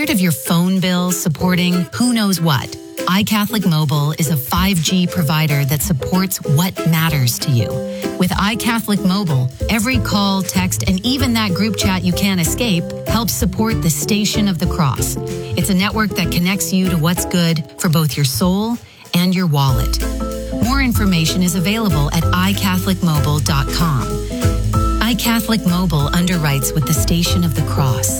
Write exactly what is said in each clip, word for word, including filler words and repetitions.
Tired of your phone bill supporting who knows what? iCatholic Mobile is a five G provider that supports what matters to you. With iCatholic Mobile, every call, text, and even that group chat you can't escape helps support the Station of the Cross. It's a network that connects you to what's good for both your soul and your wallet. More information is available at i catholic mobile dot com. iCatholic Mobile underwrites with the Station of the Cross.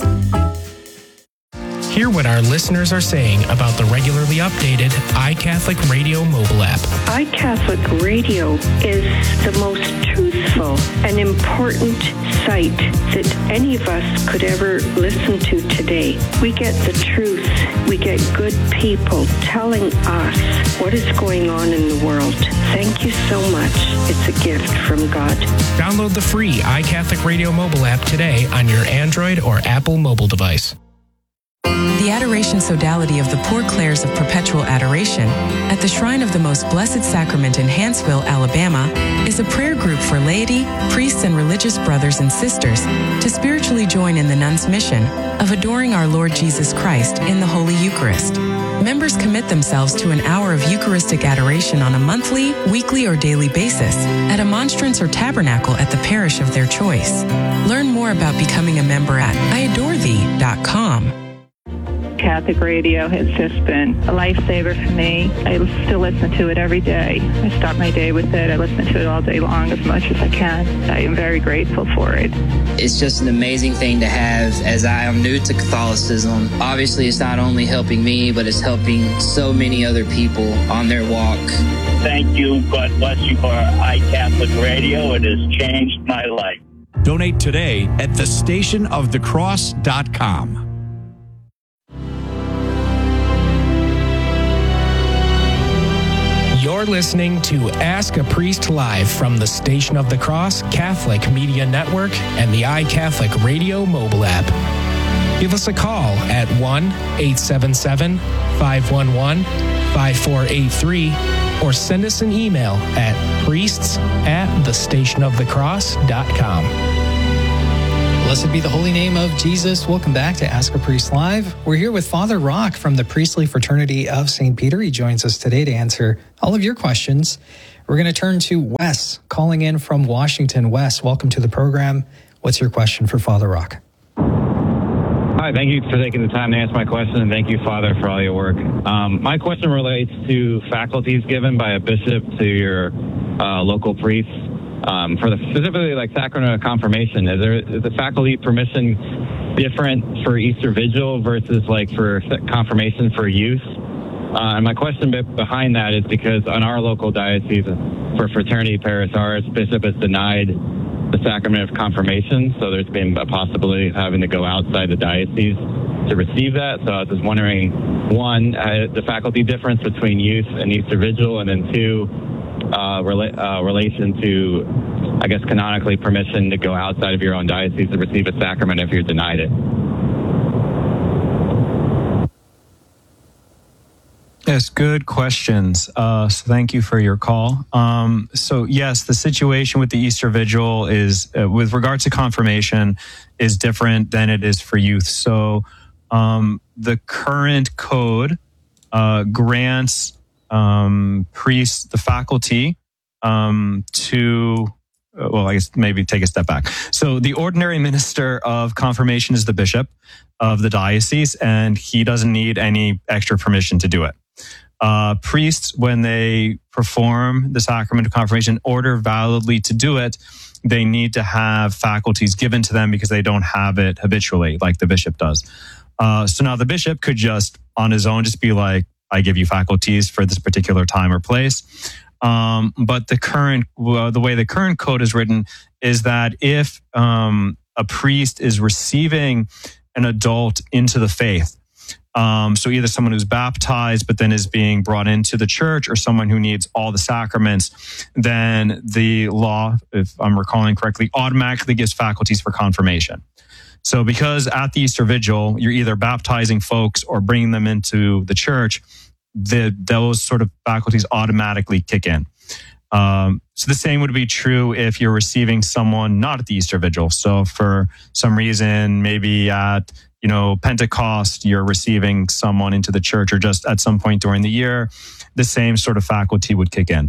Hear what our listeners are saying about the regularly updated iCatholic Radio mobile app. iCatholic Radio is the most truthful and important site that any of us could ever listen to today. We get the truth. We get good people telling us what is going on in the world. Thank you so much. It's a gift from God. Download the free iCatholic Radio mobile app today on your Android or Apple mobile device. The Adoration Sodality of the Poor Clares of Perpetual Adoration at the Shrine of the Most Blessed Sacrament in Hanceville, Alabama, is a prayer group for laity, priests, and religious brothers and sisters to spiritually join in the nuns' mission of adoring our Lord Jesus Christ in the Holy Eucharist. Members commit themselves to an hour of Eucharistic adoration on a monthly, weekly, or daily basis at a monstrance or tabernacle at the parish of their choice. Learn more about becoming a member at i adore thee dot com. Catholic radio has just been a lifesaver for me. I still listen to it every day. I start my day with it. I listen to it all day long as much as I can. I am very grateful for it. It's just an amazing thing to have as I am new to Catholicism. Obviously, it's not only helping me, but it's helping so many other people on their walk. Thank you. God bless you for iCatholic Radio. It has changed my life. Donate today at the station of the cross dot com. You're listening to Ask a Priest Live from the Station of the Cross Catholic Media Network and the iCatholic Radio mobile app. Give us a call at one eight seven seven, five one one, five four eight three or send us an email at priests at the station of the cross dot com. Blessed be the holy name of Jesus. Welcome back to Ask a Priest Live. We're here with Father Rock from the Priestly Fraternity of Saint Peter. He joins us today to answer all of your questions. We're going to turn to Wes, calling in from Washington. Wes, welcome to the program. What's your question for Father Rock? Hi, thank you for taking the time to answer my question, and thank you, Father, for all your work. Um, my question relates to faculties given by a bishop to your uh, local priests. Um, for the specifically like sacrament of confirmation, is there is the faculty permission different for Easter Vigil versus like for confirmation for youth? Uh, and my question behind that is because on our local diocese for Fraternity Paris, our bishop has denied the sacrament of confirmation, so there's been a possibility of having to go outside the diocese to receive that. So I was just wondering, one, uh, the faculty difference between youth and Easter Vigil, and then two, Uh, rela- uh, relation to, I guess, canonically permission to go outside of your own diocese to receive a sacrament if you're denied it. Yes, good questions. Uh, so thank you for your call. Um, so yes, the situation with the Easter Vigil is, uh, with regards to confirmation, is different than it is for youth. So um, the current code uh, grants um, priests the faculty um, to, uh, well, I guess maybe take a step back. So the ordinary minister of confirmation is the bishop of the diocese, and he doesn't need any extra permission to do it. Uh, priests, when they perform the sacrament of confirmation, in order validly to do it, they need to have faculties given to them because they don't have it habitually like the bishop does. Uh, so now the bishop could just, on his own, just be like, I give you faculties for this particular time or place. Um, but the current, uh, the way the current code is written is that if um, a priest is receiving an adult into the faith, um, so either someone who's baptized but then is being brought into the church, or someone who needs all the sacraments, then the law, if I'm recalling correctly, automatically gives faculties for confirmation. So because at the Easter Vigil, you're either baptizing folks or bringing them into the church, the, those sort of faculties automatically kick in. Um, so the same would be true if you're receiving someone not at the Easter Vigil. So for some reason, maybe at, you know, Pentecost, you're receiving someone into the church, or just at some point during the year, the same sort of faculty would kick in.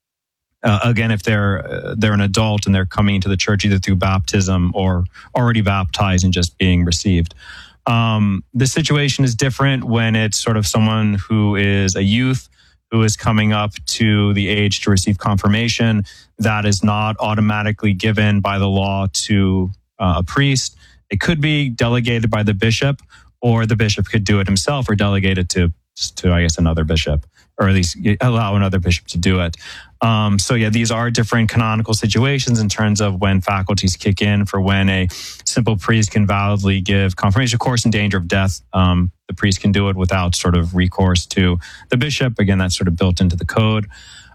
Uh, again, if they're uh, they're an adult and they're coming into the church either through baptism or already baptized and just being received. Um, the situation is different when it's sort of someone who is a youth who is coming up to the age to receive confirmation. That is not automatically given by the law to uh, a priest. It could be delegated by the bishop, or the bishop could do it himself, or delegate it to, to I guess, another bishop, or at least allow another bishop to do it. Um, so yeah, these are different canonical situations in terms of when faculties kick in for when a simple priest can validly give confirmation. Of course, in danger of death, um, the priest can do it without sort of recourse to the bishop. Again, that's sort of built into the code.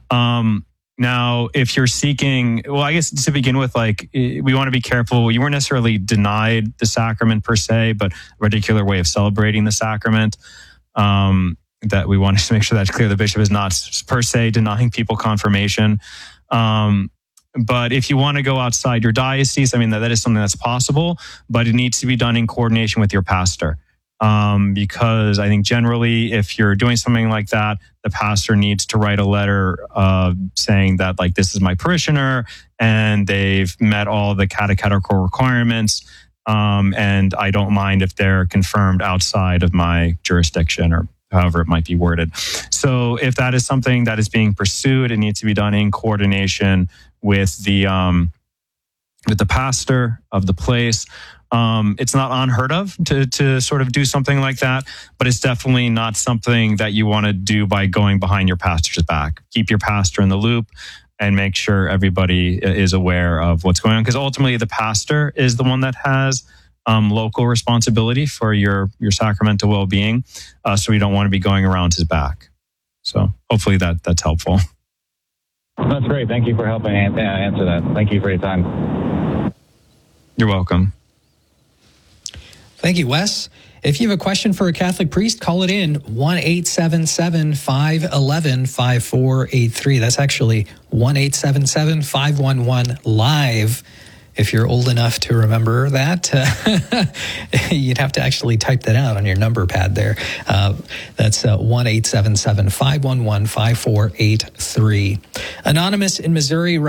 Um, now, if you're seeking, well, I guess to begin with, like, we want to be careful. You weren't necessarily denied the sacrament per se, but a particular way of celebrating the sacrament. Um, that we want to make sure that's clear. The bishop is not per se denying people confirmation. Um, but if you want to go outside your diocese, I mean, that, that is something that's possible, but it needs to be done in coordination with your pastor. Um, because I think generally, if you're doing something like that, the pastor needs to write a letter uh, saying that, like, this is my parishioner and they've met all the catechetical requirements. Um, and I don't mind if they're confirmed outside of my jurisdiction, or however it might be worded. So if that is something that is being pursued, it needs to be done in coordination with the um, with the pastor of the place. Um, it's not unheard of to to sort of do something like that, but it's definitely not something that you want to do by going behind your pastor's back. Keep your pastor in the loop and make sure everybody is aware of what's going on, because ultimately the pastor is the one that has Um, local responsibility for your your sacramental well-being, uh, so we don't want to be going around his back. So hopefully that that's helpful. That's great. Thank you for helping answer that. Thank you for your time. You're welcome. Thank you, Wes. If you have a question for a Catholic priest, call it in, one eight seven seven, five one one, five four eight three. That's actually one eight seven seven, five one one, live. If you're old enough to remember that, uh, you'd have to actually type that out on your number pad there. Uh, that's uh, one eight seven seven, five one one, five four eight three. Anonymous in Missouri